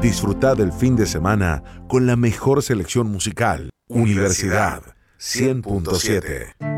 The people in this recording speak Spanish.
Disfruta del fin de semana con la mejor selección musical. Universidad 100.7.